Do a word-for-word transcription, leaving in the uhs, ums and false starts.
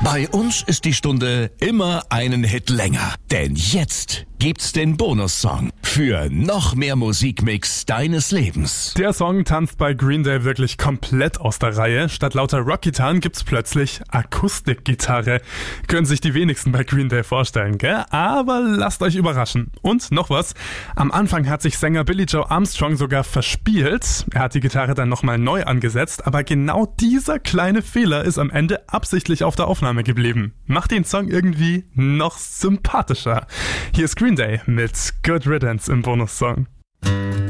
Bei uns ist die Stunde immer einen Hit länger. Denn jetzt gibt's den Bonussong für noch mehr Musikmix deines Lebens. Der Song tanzt bei Green Day wirklich komplett aus der Reihe. Statt lauter Rockgitarren gibt's plötzlich Akustikgitarre. Können sich die wenigsten bei Green Day vorstellen, gell? Aber lasst euch überraschen. Und noch was. Am Anfang hat sich Sänger Billie Joe Armstrong sogar verspielt. Er hat die Gitarre dann nochmal neu angesetzt, aber genau dieser kleine Fehler ist am Ende absichtlich auf der Aufnahme geblieben. Macht den Song irgendwie noch sympathischer. Hier ist Green Day mit Good Riddance im Bonussong.